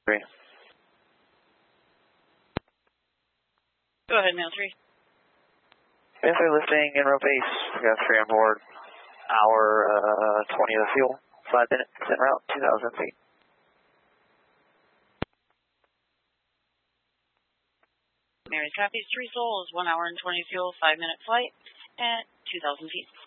3. Go ahead, Mail 3. Mail 3 lifting in row base. We got 3 on board. Hour 20 of fuel. 5 minutes en route, 2,000 feet. Mary copies. 3 souls, 1 hour and 20 fuel, 5-minute flight at 2,000 feet.